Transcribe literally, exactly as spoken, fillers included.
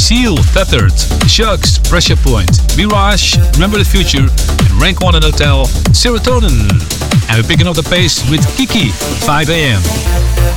Seal, Tethered, Shucks, Pressure Point, Mirage, Remember the Future, and Rank one and Hotel, Serotonin. And we're picking up the pace with Kiki, five a m.